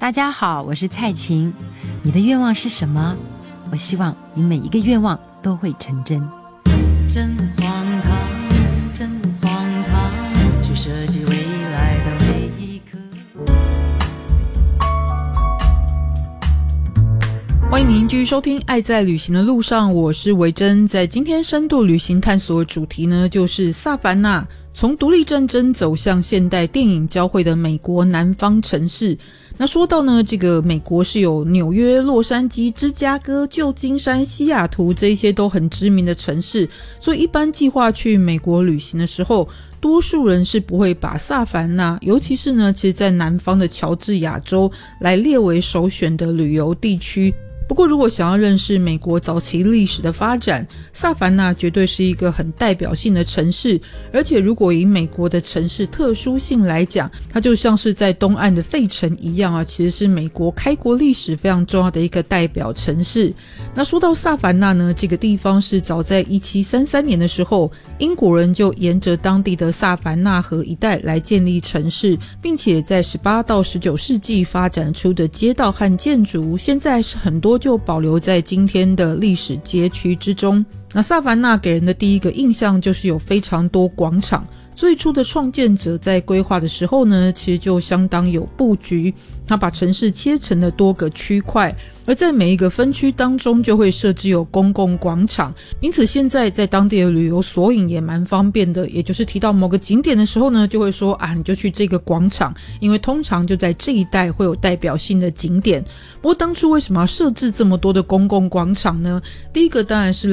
大家好，我是蔡琴。你的愿望是什么？我希望你每一个愿望都会成真。 真荒唐，真荒唐，去设计未来的每一刻。 欢迎您继续收听《爱在旅行的路上》，我是维珍。在今天深度旅行探索的主题呢，就是萨凡纳，从独立战争走向现代电影交汇的美国南方城市。那说到呢，这个美国是有纽约、洛杉矶、芝加哥、旧金山、西雅图这些都很知名的城市，所以一般计划去美国旅行的时候，多数人是不会把萨凡纳，尤其是呢，其实在南方的乔治亚州来列为首选的旅游地区。不过如果想要认识美国早期历史的发展，萨凡纳绝对是一个很代表性的城市，而且如果以美国的城市特殊性来讲，它就像是在东岸的费城一样啊，其实是美国开国历史非常重要的一个代表城市。那说到萨凡纳呢，这个地方是早在1733年的时候，英国人就沿着当地的萨凡纳河一带来建立城市，并且在18到19世纪发展出的街道和建筑，现在是很多就保留在今天的历史街区之中。那萨凡纳给人的第一个印象就是有非常多广场，最初的创建者在规划的时候呢，其实就相当有布局，他把城市切成了多个区块，而在每一个分区当中就会设置有公共广场，因此现在在当地的旅游索引也蛮方便的，也就是提到某个景点的时候呢，就会说你就去这个广场，因为通常就在这一带会有代表性的景点。不过当初为什么要设置这么多的公共广场呢？第一个当然是